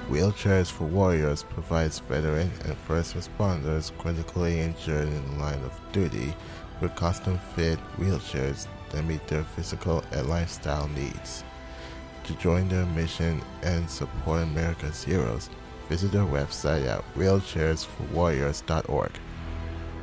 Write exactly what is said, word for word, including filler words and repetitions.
Wheelchairs for Warriors provides veteran and first responders critically injured in the line of duty with custom-fit wheelchairs that meet their physical and lifestyle needs. To join their mission and support America's heroes, visit their website at wheelchairs for warriors dot org.